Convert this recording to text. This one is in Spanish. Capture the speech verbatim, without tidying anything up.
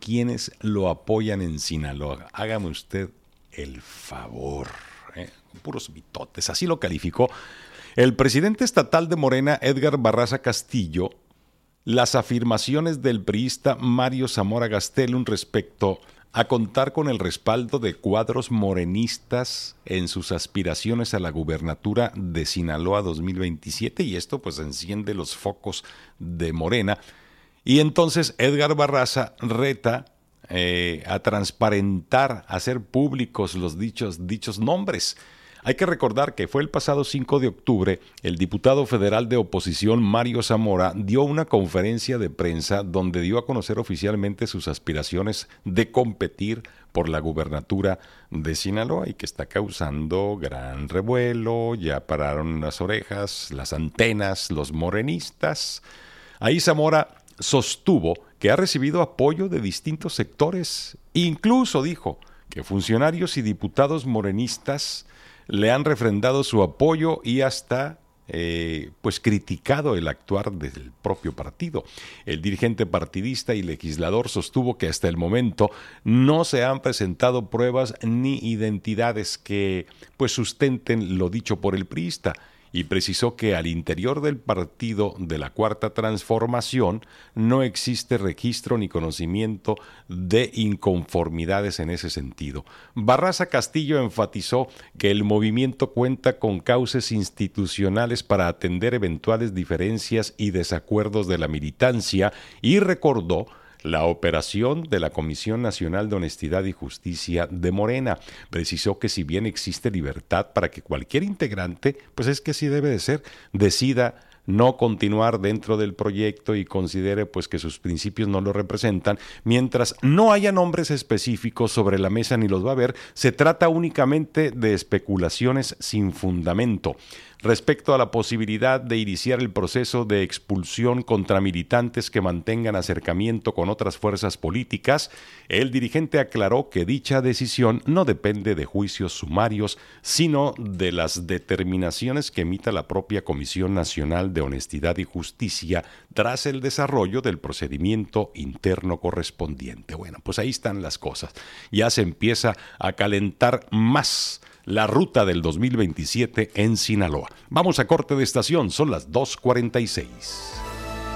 quienes lo apoyan en Sinaloa. Hágame usted el favor, ¿eh? Puros mitotes, así lo calificó el presidente estatal de Morena, Edgar Barraza Castillo, las afirmaciones del priista Mario Zamora Gastelum respecto a contar con el respaldo de cuadros morenistas en sus aspiraciones a la gubernatura de Sinaloa dos mil veintisiete, y esto pues enciende los focos de Morena. Y entonces Edgar Barraza reta eh, a transparentar, a hacer públicos los dichos, dichos nombres. Hay que recordar que fue el pasado cinco de octubre, el diputado federal de oposición Mario Zamora dio una conferencia de prensa donde dio a conocer oficialmente sus aspiraciones de competir por la gubernatura de Sinaloa y que está causando gran revuelo. Ya pararon las orejas, las antenas, los morenistas. Ahí Zamora sostuvo que ha recibido apoyo de distintos sectores. Incluso dijo que funcionarios y diputados morenistas le han refrendado su apoyo y hasta eh, pues criticado el actuar del propio partido. El dirigente partidista y legislador sostuvo que hasta el momento no se han presentado pruebas ni identidades que pues sustenten lo dicho por el priista, y precisó que al interior del partido de la Cuarta Transformación no existe registro ni conocimiento de inconformidades en ese sentido. Barraza Castillo enfatizó que el movimiento cuenta con cauces institucionales para atender eventuales diferencias y desacuerdos de la militancia y recordó la operación de la Comisión Nacional de Honestidad y Justicia de Morena. Precisó que si bien existe libertad para que cualquier integrante, pues es que así debe de ser, decida no continuar dentro del proyecto y considere pues que sus principios no lo representan, mientras no haya nombres específicos sobre la mesa ni los va a haber, se trata únicamente de especulaciones sin fundamento. Respecto a la posibilidad de iniciar el proceso de expulsión contra militantes que mantengan acercamiento con otras fuerzas políticas, el dirigente aclaró que dicha decisión no depende de juicios sumarios, sino de las determinaciones que emita la propia Comisión Nacional de Honestidad y Justicia tras el desarrollo del procedimiento interno correspondiente. Bueno, pues ahí están las cosas. Ya se empieza a calentar más la ruta del dos mil veintisiete en Sinaloa. Vamos a corte de estación, son las dos cuarenta y seis.